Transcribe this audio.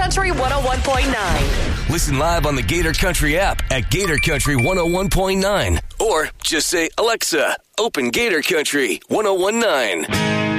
Country 101.9. Listen live on the Gator Country app at Gator Country 101.9. Or just say, Alexa, open Gator Country 101.9.